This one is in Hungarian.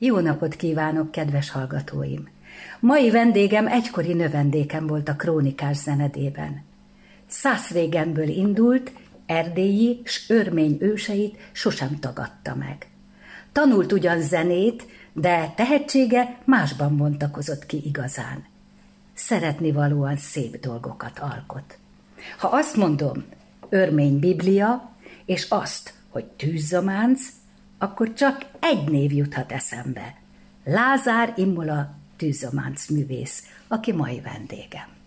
Jó napot kívánok, kedves hallgatóim! Mai vendégem egykori növendékem volt a Krónikás zenedében. Szászrégenből indult, erdélyi s örmény őseit sosem tagadta meg. Tanult ugyan zenét, de tehetsége másban bontakozott ki igazán. Szeretnivalóan szép dolgokat alkot. Ha azt mondom, örmény biblia, és azt, hogy tűzzománc, akkor csak egy név juthat eszembe. Lázár Imola tűzzománc művész, aki mai vendégem.